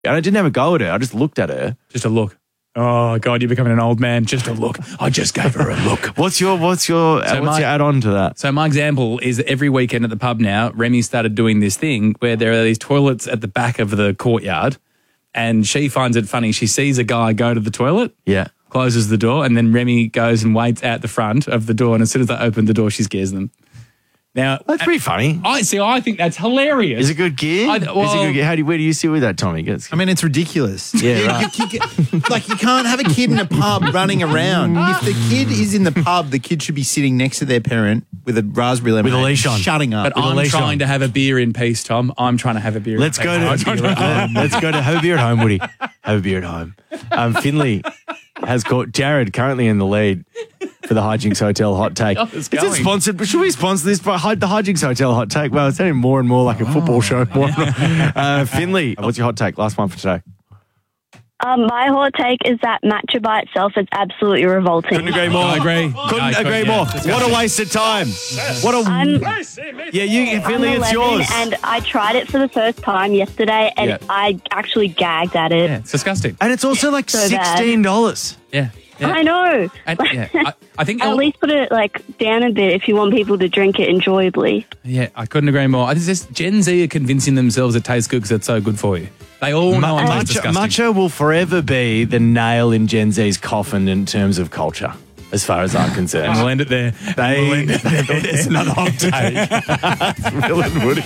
And I didn't have a go at her. I just looked at her. Just a look. Oh, God, you're becoming an old man. Just a look. I just gave her a look. What's your add-on to that? So my example is that every weekend at the pub now, Remy started doing this thing where there are these toilets at the back of the courtyard, and she finds it funny. She sees a guy go to the toilet, closes the door, and then Remy goes and waits out the front of the door, and as soon as they open the door, she scares them. Now that's pretty funny. I think that's hilarious. Is it a good gear? Where do you sit with that, Tommy? I mean, it's ridiculous. Yeah, right. You can't have a kid in a pub running around. If the kid is in the pub, the kid should be sitting next to their parent with a raspberry lemonade, with a leash on, shutting up. But I'm trying to have a beer in peace, Tom. I'm trying to have a beer. Let's go to have a beer at home, Woody. Have a beer at home. Finley has caught Jared currently in the lead for the Hijinks Hotel Hot Take. Is it sponsored? Should we sponsor this by the Hijinks Hotel Hot Take? Well, it's sounding more and more like a football show. Finley, what's your hot take? Last one for today. My hot take is that matcha by itself is absolutely revolting. Couldn't agree more. Couldn't agree more. What a waste of time. Finley, it's yours. And I tried it for the first time yesterday, and I actually gagged at it. Yeah, it's disgusting. And it's also like $16. Yeah. I know. And, I think at least put it down a bit if you want people to drink it enjoyably. Yeah, I couldn't agree more. It's just Gen Z are convincing themselves it tastes good because it's so good for you. They all know it tastes disgusting. Matcha will forever be the nail in Gen Z's coffin in terms of culture, as far as I'm concerned. And we'll end it there. It's another hot take. Will and Woody.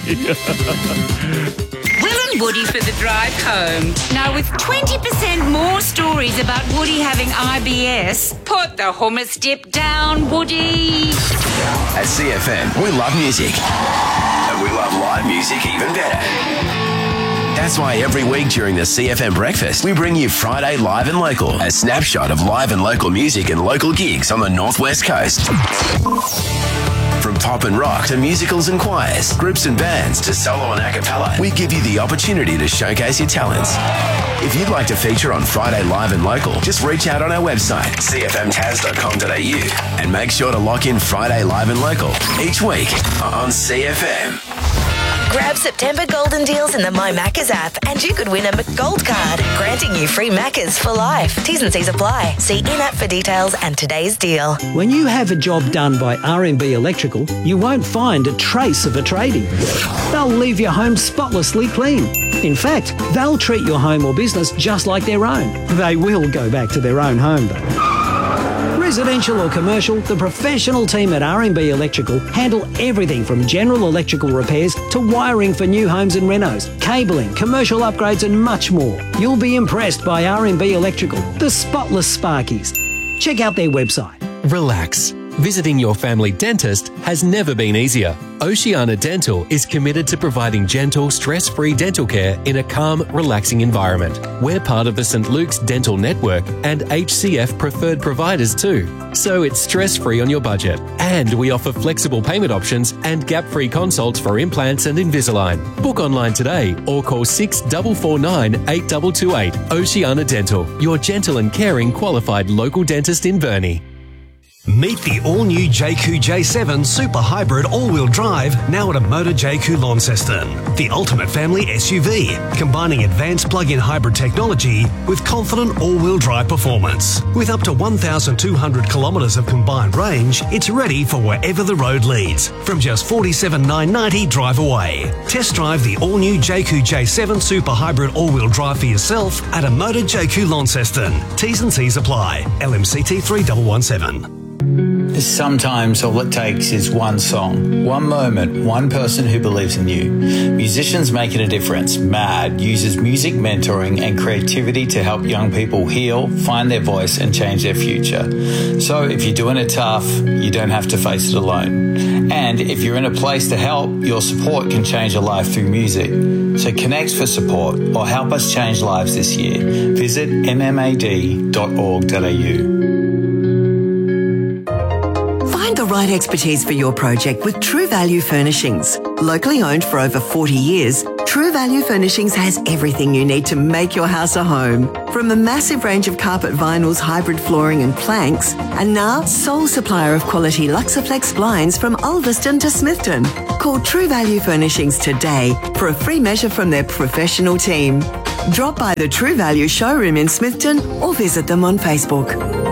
Will and Woody for the drive home. Now, with 20% more stories about Woody having IBS, put the hummus dip down, Woody. At CFM, we love music. And we love live music even better. That's why every week during the CFM Breakfast, we bring you Friday Live and Local, a snapshot of live and local music and local gigs on the Northwest Coast. From pop and rock to musicals and choirs, groups and bands to solo and a cappella, we give you the opportunity to showcase your talents. If you'd like to feature on Friday Live and Local, just reach out on our website, cfmtas.com.au, and make sure to lock in Friday Live and Local each week on CFM. Grab September golden deals in the My Maccas app and you could win a McGold card, granting you free Maccas for life. T's and C's apply. See in-app for details and today's deal. When you have a job done by R&B Electrical, you won't find a trace of a trading. They'll leave your home spotlessly clean. In fact, they'll treat your home or business just like their own. They will go back to their own home though. Residential or commercial, the professional team at R&B Electrical handle everything from general electrical repairs to wiring for new homes and renos, cabling, commercial upgrades and much more. You'll be impressed by R&B Electrical, the spotless Sparkies. Check out their website. Relax. Visiting your family dentist has never been easier. Oceania Dental is committed to providing gentle, stress-free dental care in a calm, relaxing environment. We're part of the St. Luke's Dental Network and HCF preferred providers too, so it's stress-free on your budget. And we offer flexible payment options and gap-free consults for implants and Invisalign. Book online today or call 6449 8228. Oceania Dental, your gentle and caring qualified local dentist in Burnie. Meet the all-new JQ J7 Super Hybrid all-wheel drive now at a Motor JQ Launceston. The ultimate family SUV, combining advanced plug-in hybrid technology with confident all-wheel drive performance. With up to 1,200 kilometres of combined range, it's ready for wherever the road leads, from just $47,990 drive away. Test drive the all-new JQ J7 Super Hybrid all-wheel drive for yourself at a Motor JQ Launceston. T's and C's apply. LMCT 3117. Sometimes all it takes is one song, one moment, one person who believes in you. Musicians Making a Difference, MAD, uses music mentoring and creativity to help young people heal, find their voice and change their future. So if you're doing it tough, you don't have to face it alone. And if you're in a place to help, your support can change a life through music. So connect for support or help us change lives this year. Visit mmad.org.au. Find the right expertise for your project with True Value Furnishings. Locally owned for over 40 years, True Value Furnishings has everything you need to make your house a home. From a massive range of carpet vinyls, hybrid flooring and planks, and now sole supplier of quality Luxaflex blinds from Ulverston to Smithton. Call True Value Furnishings today for a free measure from their professional team. Drop by the True Value showroom in Smithton or visit them on Facebook.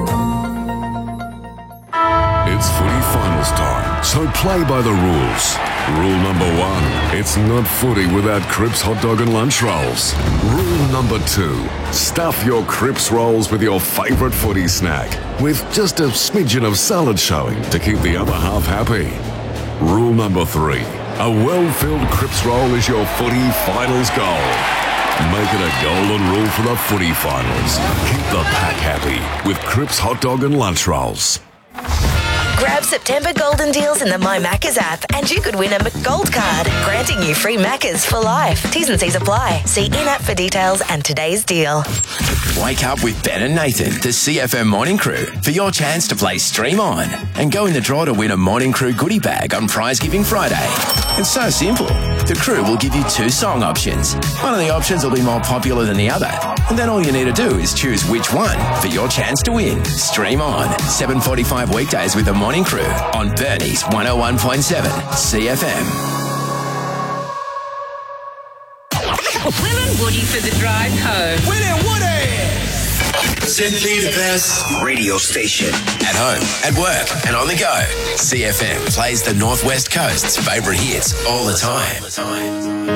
It's footy finals time, so play by the rules. Rule number 1, it's not footy without Cripps hot dog and lunch rolls. Rule number 2, stuff your Cripps rolls with your favourite footy snack, with just a smidgen of salad showing to keep the other half happy. Rule number 3, a well-filled Cripps roll is your footy finals goal. Make it a golden rule for the footy finals. Keep the pack happy with Cripps hot dog and lunch rolls. Grab September golden deals in the My Maccas app and you could win a McGold card, granting you free Maccas for life. T's and C's apply. See in-app for details and today's deal. Wake up with Ben and Nathan, the CFM Morning Crew, for your chance to play Stream On and go in the draw to win a Morning Crew goodie bag on Prize Giving Friday. It's so simple. The crew will give you 2 song options. One of the options will be more popular than the other. And then all you need to do is choose which one for your chance to win. Stream On, 7:45 weekdays with the Morning Crew on Bernie's 101.7 CFM. Will and Woody for the drive home. Will and Woody! Simply the best radio station. At home, at work, and on the go. CFM plays the Northwest Coast's favourite hits all the time.